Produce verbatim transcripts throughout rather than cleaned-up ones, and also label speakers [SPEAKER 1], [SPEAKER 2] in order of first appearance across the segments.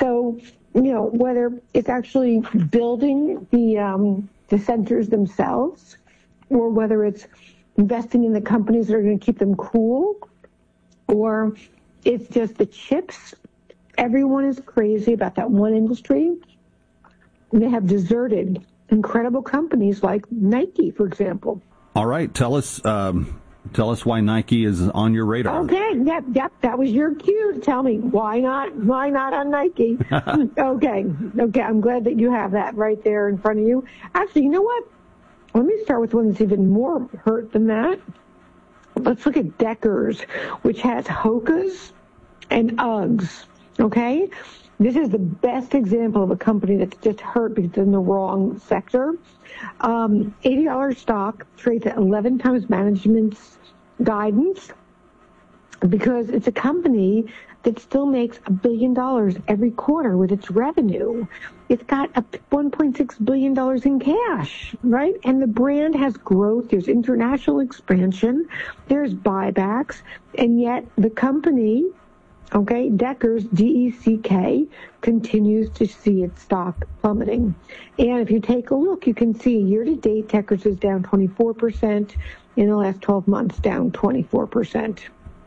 [SPEAKER 1] So, you know, whether it's actually building the um, the centers themselves, or whether it's investing in the companies that are going to keep them cool, or it's just the chips. Everyone is crazy about that one industry. They have deserted incredible companies like Nike, for example.
[SPEAKER 2] All right, tell us um, tell us why Nike is on your radar.
[SPEAKER 1] Okay, yep, yep, that was your cue to tell me why not why not on Nike. okay, okay, I'm glad that you have that right there in front of you. Actually, you know what? Let me start with one that's even more hurt than that. Let's look at Deckers, which has Hoka's and Uggs, okay? This is the best example of a company that's just hurt because it's in the wrong sector. Um, eighty dollars stock trades at eleven times management's guidance because it's a company that still makes a billion dollars every quarter with its revenue. It's got a one point six billion dollars in cash, right? And the brand has growth. There's international expansion. There's buybacks. And yet the company, okay, Deckers, D E C K, continues to see its stock plummeting. And if you take a look, you can see year-to-date, Deckers is down twenty-four percent. In the last twelve months, down twenty-four percent.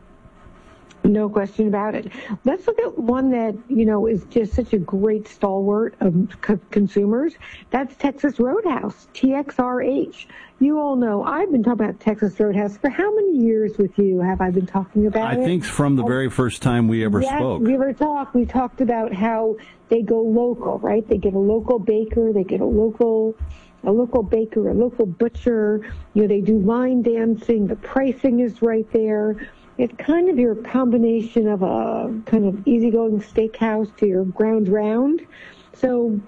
[SPEAKER 1] No question about it. Let's look at one that, you know, is just such a great stalwart of co- consumers. That's Texas Roadhouse, T X R H. You all know I've been talking about Texas Roadhouse for how many years with you have I been talking about
[SPEAKER 2] I
[SPEAKER 1] it?
[SPEAKER 2] I think from the very first time we ever
[SPEAKER 1] yes,
[SPEAKER 2] spoke.
[SPEAKER 1] we ever talked. We talked about how they go local, right? They get a local baker, they get a local a local baker, a local butcher. You know, they do line dancing. The pricing is right there. It's kind of your combination of a kind of easygoing steakhouse to your ground round. So,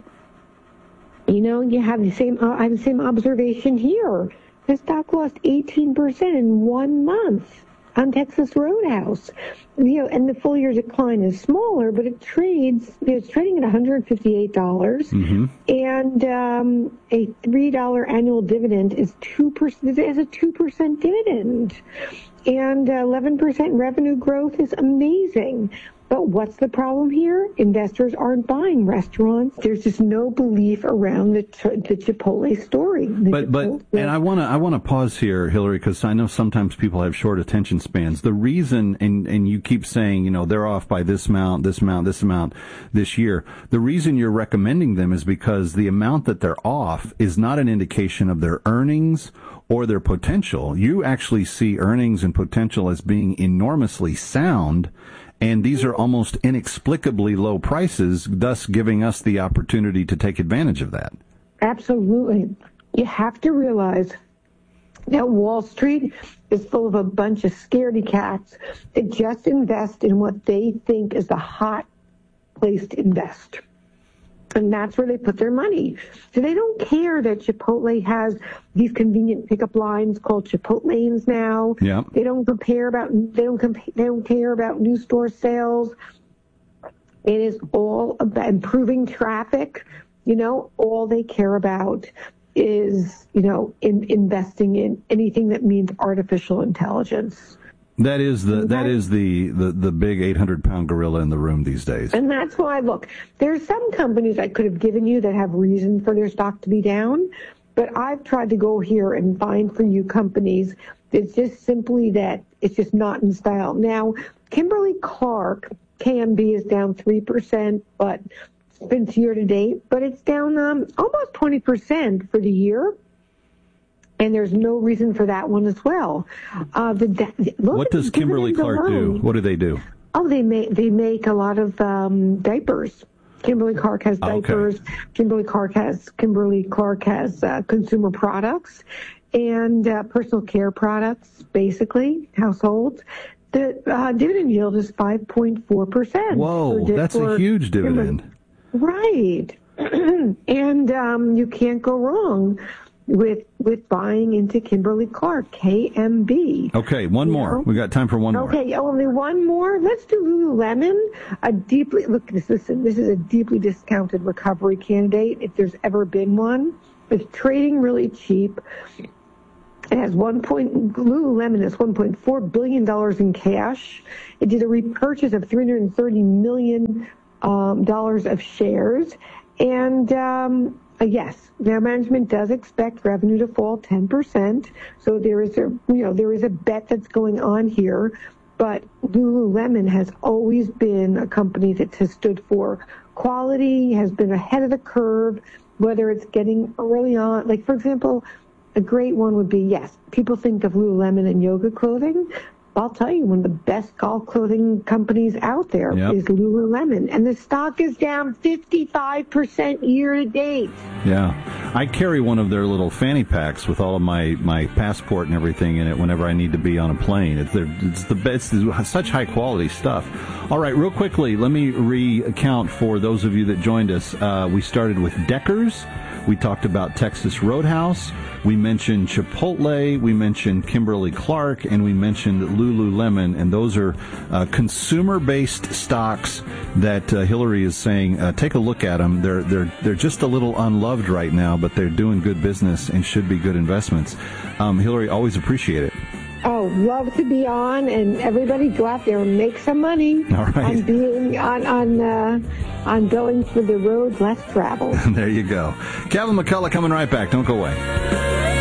[SPEAKER 1] you know, you have the same, uh, I have the same observation here. The stock lost eighteen percent in one month on Texas Roadhouse. You know, and the full year decline is smaller, but it trades, it's trading at one hundred fifty-eight dollars.
[SPEAKER 2] Mm-hmm.
[SPEAKER 1] And um, a three dollars annual dividend is two percent, is a two percent dividend. And eleven percent revenue growth is amazing. But what's the problem here? Investors aren't buying restaurants. There's just no belief around the the Chipotle story. The
[SPEAKER 2] But
[SPEAKER 1] Chipotle
[SPEAKER 2] but and I want to I want to pause here, Hillary, because I know sometimes people have short attention spans. The reason, and and you keep saying, you know, they're off by this amount, this amount, this amount this year. The reason you're recommending them is because the amount that they're off is not an indication of their earnings or their potential. You actually see earnings and potential as being enormously sound. And these are almost inexplicably low prices, thus giving us the opportunity to take advantage of that.
[SPEAKER 1] Absolutely. You have to realize that Wall Street is full of a bunch of scaredy cats that just invest in what they think is the hot place to invest. And that's where they put their money. So they don't care that Chipotle has these convenient pickup lines called Chipotlanes now.
[SPEAKER 2] Yeah.
[SPEAKER 1] They don't compare about they don't compa- they don't care about new store sales. It is all about improving traffic. You know, all they care about is, you know, in, investing in anything that means artificial intelligence.
[SPEAKER 2] That is the that is the, the, the big eight hundred pound gorilla in the room these days.
[SPEAKER 1] And that's why, look, there's some companies I could have given you that have reason for their stock to be down, but I've tried to go here and find for you companies that's just simply that it's just not in style. Now, Kimberly-Clark, K M B, is down three percent, but since year to date, but it's down um, almost twenty percent for the year. And there's no reason for that one as well. Uh, the, the,
[SPEAKER 2] what does Kimberly-Clark do? What do they do?
[SPEAKER 1] Oh, they make they make a lot of um, diapers. Kimberly-Clark has diapers. Okay. Kimberly-Clark has Kimberly-Clark has uh, consumer products and uh, personal care products, basically households. The uh, dividend yield is five point four percent.
[SPEAKER 2] Whoa, for, that's for a huge dividend.
[SPEAKER 1] Right, and um, you can't go wrong with with buying into Kimberly-Clark, K M B.
[SPEAKER 2] Okay, one more. Know? We got time for one more.
[SPEAKER 1] Okay, only one more. Let's do Lululemon. A deeply look. This is this is a deeply discounted recovery candidate if there's ever been one. It's trading really cheap. It has one point. Lululemon has one point four billion dollars in cash. It did a repurchase of three hundred thirty million um, dollars of shares. And um, uh, yes, their management does expect revenue to fall ten percent. So there is a, you know, there is a bet that's going on here. But Lululemon has always been a company that has stood for quality, has been ahead of the curve, whether it's getting early on. Like, for example, a great one would be, yes, people think of Lululemon and yoga clothing. I'll tell you, one of the best golf clothing companies out there yep. is Lululemon. And the stock is down fifty-five percent year to date.
[SPEAKER 2] Yeah. I carry one of their little fanny packs with all of my, my passport and everything in it whenever I need to be on a plane. It's, it's the best, it's such high quality stuff. All right, real quickly, let me recount for those of you that joined us. Uh, we started with Deckers. We talked about Texas Roadhouse. We mentioned Chipotle. We mentioned Kimberly-Clark, and we mentioned Lululemon. And those are uh, consumer-based stocks that uh, Hillary is saying, uh, take a look at them. They're they're they're just a little unloved right now, but they're doing good business and should be good investments. Um, Hillary, always appreciate it.
[SPEAKER 1] Oh, love to be on, and everybody go out there and make some money
[SPEAKER 2] All right.
[SPEAKER 1] on being on on uh, on going for the road less traveled.
[SPEAKER 2] There you go. Kevin McCullough coming right back. Don't go away.